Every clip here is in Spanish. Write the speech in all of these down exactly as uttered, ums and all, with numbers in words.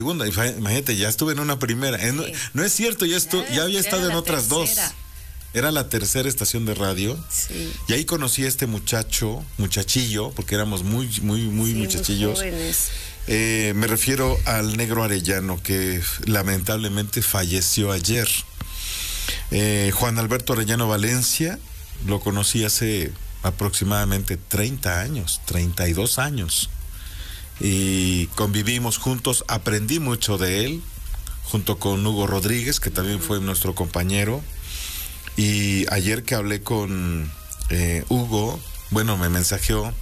segunda, imagínate, ya estuve en una primera. En, sí. No es cierto, ya, estu, ya, ya había estado en otras tercera. dos. Era la tercera estación de radio. Sí. Y ahí conocí a este muchacho, muchachillo, porque éramos muy, muy, muy sí, muchachillos. Muy jóvenes. Eh, me refiero al Negro Arellano, que lamentablemente falleció ayer. Eh, Juan Alberto Arellano Valencia, lo conocí hace aproximadamente treinta años, treinta y dos años. Y convivimos juntos, aprendí mucho de él, junto con Hugo Rodríguez, que también fue nuestro compañero. Y ayer que hablé con eh, Hugo, bueno, me mensajeó,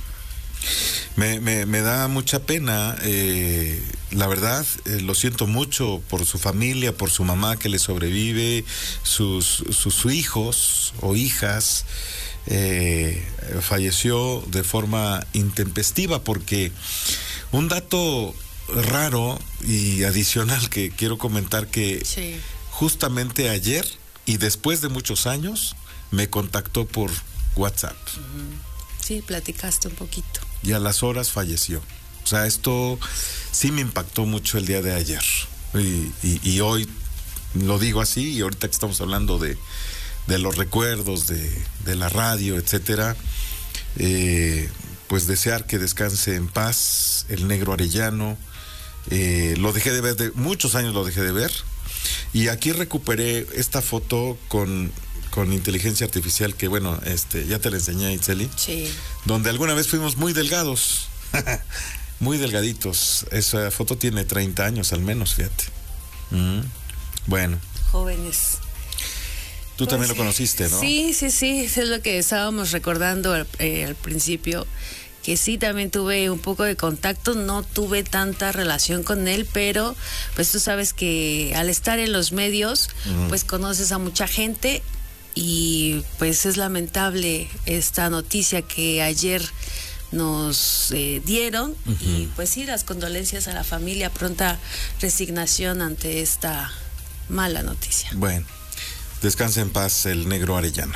me, me, me da mucha pena, eh, la verdad, eh, lo siento mucho por su familia, por su mamá que le sobrevive, sus, sus hijos o hijas. Eh, falleció de forma intempestiva, porque un dato raro y adicional que quiero comentar, que sí. justamente ayer y después de muchos años me contactó por WhatsApp. Uh-huh. Sí, platicaste un poquito. Y a las horas falleció. O sea, esto sí me impactó mucho el día de ayer. Y, y, y hoy lo digo así, y ahorita que estamos hablando de de los recuerdos de, de la radio, etcétera, eh, pues desear que descanse en paz el Negro Arellano. Eh, lo dejé de ver, de muchos años lo dejé de ver, y aquí recuperé esta foto con, con inteligencia artificial, que bueno, este, ya te la enseñé, Itzeli, sí. donde alguna vez fuimos muy delgados, muy delgaditos. Esa foto tiene treinta años al menos, fíjate. Mm, bueno. Jóvenes. Tú pues también lo conociste, ¿no? Sí, sí, sí, eso es lo que estábamos recordando al, eh, al principio, que sí, también tuve un poco de contacto, no tuve tanta relación con él, pero pues tú sabes que al estar en los medios, uh-huh. pues conoces a mucha gente, y pues es lamentable esta noticia que ayer nos eh, dieron, uh-huh. y pues sí, las condolencias a la familia, pronta resignación ante esta mala noticia. Bueno. Descansa en paz el Negro Arellano.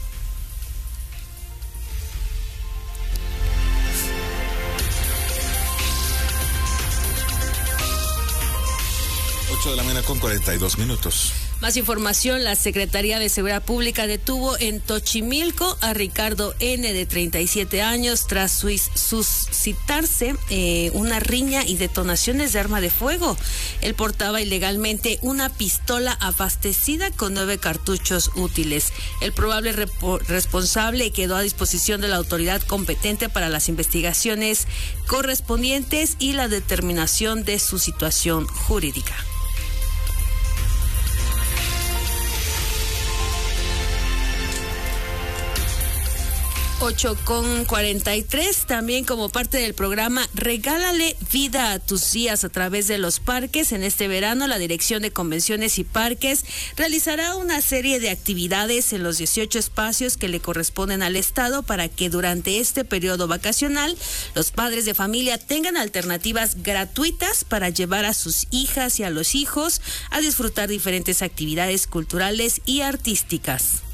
ocho de la mañana con cuarenta y dos minutos. Más información, la Secretaría de Seguridad Pública detuvo en Tochimilco a Ricardo N., de treinta y siete años, tras suscitarse eh, una riña y detonaciones de arma de fuego. Él portaba ilegalmente una pistola abastecida con nueve cartuchos útiles. El probable repo- responsable quedó a disposición de la autoridad competente para las investigaciones correspondientes y la determinación de su situación jurídica. ocho con cuarenta y tres, también como parte del programa Regálale Vida a tus días a través de los parques. En este verano, la Dirección de Convenciones y Parques realizará una serie de actividades en los dieciocho espacios que le corresponden al Estado, para que durante este periodo vacacional los padres de familia tengan alternativas gratuitas para llevar a sus hijas y a los hijos a disfrutar diferentes actividades culturales y artísticas.